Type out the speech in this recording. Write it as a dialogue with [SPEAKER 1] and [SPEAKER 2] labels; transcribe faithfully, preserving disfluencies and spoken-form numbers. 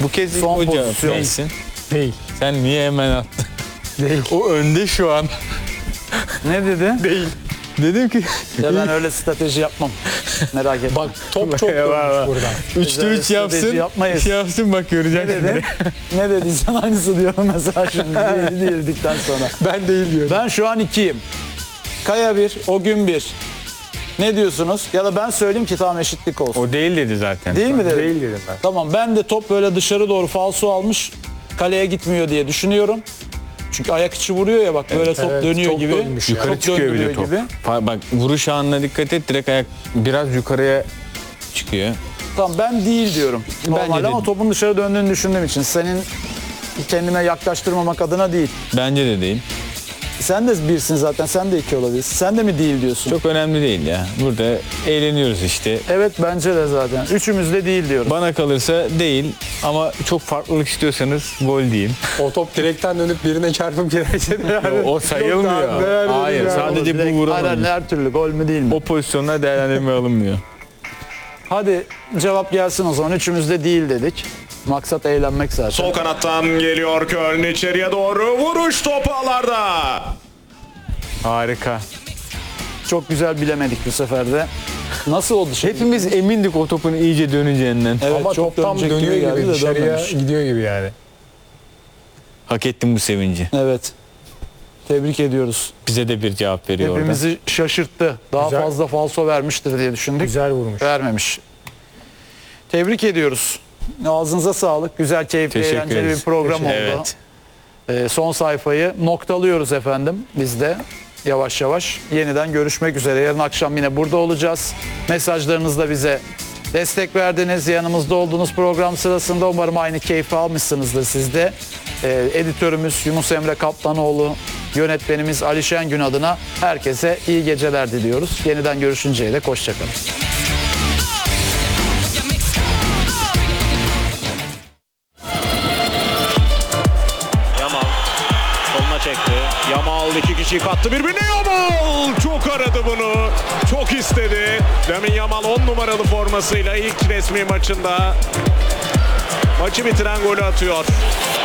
[SPEAKER 1] Bu kez
[SPEAKER 2] Son
[SPEAKER 1] ilk hoca
[SPEAKER 2] pozisyon.
[SPEAKER 1] değilsin.
[SPEAKER 3] Değil.
[SPEAKER 1] Sen niye hemen attın?
[SPEAKER 3] Değil.
[SPEAKER 1] O önde şu an.
[SPEAKER 2] Ne dedi?
[SPEAKER 3] Değil.
[SPEAKER 1] Dedim ki
[SPEAKER 2] Ya ben öyle strateji yapmam. Merak etme.
[SPEAKER 3] Bak top çok
[SPEAKER 1] Var,
[SPEAKER 3] dönmüş
[SPEAKER 1] var.
[SPEAKER 3] burada.
[SPEAKER 1] üçte üç
[SPEAKER 2] strateji
[SPEAKER 1] yapsın.
[SPEAKER 2] yapmayız.
[SPEAKER 1] Şey yapsın bak
[SPEAKER 2] Ne
[SPEAKER 1] göreceksin.
[SPEAKER 2] dedi? Ne dediysen aynısı diyorum mesela şimdi. Değil, değildikten sonra.
[SPEAKER 3] Ben değil diyorum.
[SPEAKER 2] Ben şu an ikiyim. Kaya bir, o gün bir. Ne diyorsunuz? Ya da ben söyleyeyim ki tamam eşitlik olsun.
[SPEAKER 1] O değil dedi zaten.
[SPEAKER 2] Değil mi dedim?
[SPEAKER 3] Değil dedim ben.
[SPEAKER 2] Tamam, ben de top böyle dışarı doğru falso almış, kaleye gitmiyor diye düşünüyorum. Çünkü ayak içi vuruyor ya bak böyle top
[SPEAKER 3] evet,
[SPEAKER 2] dönüyor
[SPEAKER 3] çok
[SPEAKER 2] gibi.
[SPEAKER 3] dönmüş ya.
[SPEAKER 1] Yukarı
[SPEAKER 2] Çok
[SPEAKER 1] çıkıyor bir de
[SPEAKER 2] döndürüyor
[SPEAKER 1] top.
[SPEAKER 2] gibi.
[SPEAKER 1] Fa- Bak vuruş anına dikkat et, direkt ayak biraz yukarıya çıkıyor.
[SPEAKER 2] Tamam, ben değil diyorum. Normal
[SPEAKER 1] Bence
[SPEAKER 2] ama
[SPEAKER 1] de.
[SPEAKER 2] topun dışarı döndüğünü düşündüğüm için. Senin kendime yaklaştırmamak adına değil.
[SPEAKER 1] Bence de değil.
[SPEAKER 2] Sen de birsin zaten, sen de iki olabilirsin. Sen de mi değil diyorsun?
[SPEAKER 1] Çok önemli değil ya. Burada eğleniyoruz işte.
[SPEAKER 2] Evet, bence de zaten. Üçümüz de değil diyorum.
[SPEAKER 1] Bana kalırsa değil ama çok farklılık istiyorsanız gol diyeyim.
[SPEAKER 3] O top direkten dönüp birine çarpıp girerse de yani.
[SPEAKER 1] O sayılmıyor.
[SPEAKER 3] Yok abi, değerli
[SPEAKER 1] Hayır,
[SPEAKER 3] değil yani.
[SPEAKER 1] sadece bu
[SPEAKER 2] Direkt-
[SPEAKER 1] vuramamış.
[SPEAKER 2] Aynen, her türlü gol mü değil mi?
[SPEAKER 1] O pozisyonlar değerlendirme alınmıyor.
[SPEAKER 2] Hadi cevap gelsin o zaman. Üçümüz de değil dedik. Maksat eğlenmek zaten.
[SPEAKER 4] Sol kanattan geliyor Köln içeriye doğru. Vuruş top ağlarda.
[SPEAKER 1] Harika.
[SPEAKER 2] Çok güzel bilemedik bu sefer de. Nasıl oldu şimdi?
[SPEAKER 1] Hepimiz emindik o topun iyice döneceğinden.
[SPEAKER 2] Evet,
[SPEAKER 3] Ama
[SPEAKER 2] çok
[SPEAKER 3] top tam
[SPEAKER 2] dönecek
[SPEAKER 3] dönüyor
[SPEAKER 2] gibi
[SPEAKER 3] gibi,
[SPEAKER 2] geldi de
[SPEAKER 3] dışarıya
[SPEAKER 2] dönmemiş.
[SPEAKER 3] gidiyor gibi yani.
[SPEAKER 1] Hak ettim bu sevinci.
[SPEAKER 2] Evet. Tebrik ediyoruz.
[SPEAKER 1] Bize de bir cevap veriyor orada.
[SPEAKER 2] Hepimizi şaşırttı. Daha
[SPEAKER 3] Güzel.
[SPEAKER 2] fazla falso vermiştir diye düşündük.
[SPEAKER 3] Güzel vurmuş.
[SPEAKER 2] Vermemiş. Tebrik ediyoruz. Ağzınıza sağlık. Güzel, keyifli,
[SPEAKER 1] Teşekkür
[SPEAKER 2] eğlenceli bir
[SPEAKER 1] ederiz.
[SPEAKER 2] program oldu.
[SPEAKER 1] Evet.
[SPEAKER 2] Ee, son sayfayı noktalıyoruz efendim biz de. Yavaş yavaş. Yeniden görüşmek üzere. Yarın akşam yine burada olacağız. Mesajlarınızla bize destek verdiniz. Yanımızda olduğunuz program sırasında umarım aynı keyfi almışsınızdır siz de. Ee, editörümüz Yunus Emre Kaplanoğlu, yönetmenimiz Ali Şengün adına herkese iyi geceler diliyoruz. Yeniden görüşünceye dek hoşçakalın.
[SPEAKER 4] Yamal soluna çekti. Yamal iki kişiyi kattı birbirine. Yamal çok aradı bunu. Çok istedi. Lamine Yamal on numaralı formasıyla ilk resmi maçında maçı bitiren golü atıyor.